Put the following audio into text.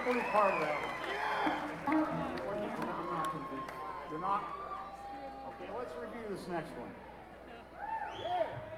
equally part of that one. You're not. Okay, let's review this next one.